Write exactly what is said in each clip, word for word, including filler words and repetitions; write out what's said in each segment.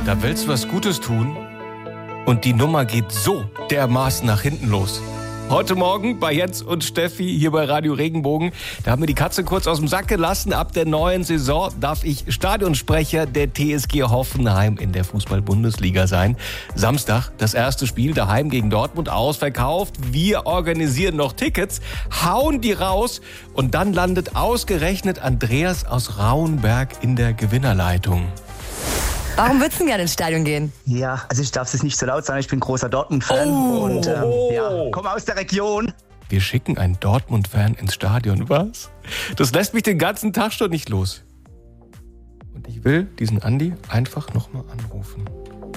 Da willst du was Gutes tun und die Nummer geht so dermaßen nach hinten los. Heute Morgen bei Jens und Steffi hier bei Radio Regenbogen. Da haben wir die Katze kurz aus dem Sack gelassen. Ab der neuen Saison darf ich Stadionsprecher der T S G Hoffenheim in der Fußball-Bundesliga sein. Samstag das erste Spiel daheim gegen Dortmund ausverkauft. Wir organisieren noch Tickets, hauen die raus und dann landet ausgerechnet Andreas aus Rauenberg in der Gewinnerleitung. Warum würdest du gerne ins Stadion gehen? Ja, also ich darf es nicht so laut sagen, ich bin großer Dortmund-Fan Oh. und ähm, ja, komme aus der Region. Wir schicken einen Dortmund-Fan ins Stadion, was? Das lässt mich den ganzen Tag schon nicht los. Und ich will diesen Andi einfach nochmal anrufen.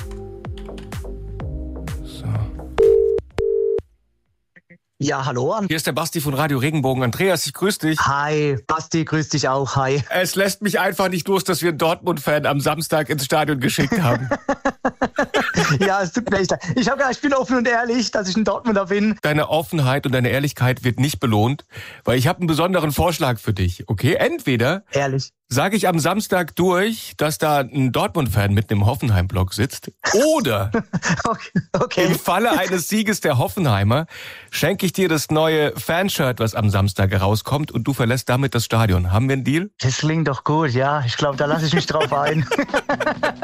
So. Ja, hallo. Hier ist der Basti von Radio Regenbogen. Andreas, ich grüße dich. Hi, Basti, grüß dich auch, hi. Es lässt mich einfach nicht los, dass wir einen Dortmund-Fan am Samstag ins Stadion geschickt haben. Ja, es tut mir echt leid. Ich, hab, ich bin offen und ehrlich, dass ich ein Dortmunder bin. Deine Offenheit und deine Ehrlichkeit wird nicht belohnt, weil ich habe einen besonderen Vorschlag für dich, okay? Entweder Ehrlich. sage ich am Samstag durch, dass da ein Dortmund-Fan mitten im Hoffenheim-Block sitzt, oder Okay. okay. im Falle eines Sieges der Hoffenheimer schenke ich dir das neue Fanshirt, was am Samstag herauskommt, und du verlässt damit das Stadion. Haben wir einen Deal? Das klingt doch gut, ja. Ich glaube, da lasse ich mich drauf ein.